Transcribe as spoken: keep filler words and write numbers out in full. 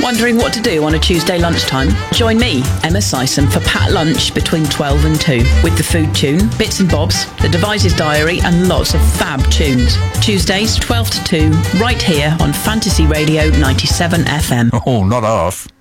Wondering what to do on a Tuesday lunchtime? Join me, Emma Sison, for Pat Lunch between twelve and two, with the food tune, bits and bobs, the Devices Diary, and lots of fab tunes. Tuesdays, twelve to two, right here on Fantasy Radio ninety-seven F M. Oh, not half.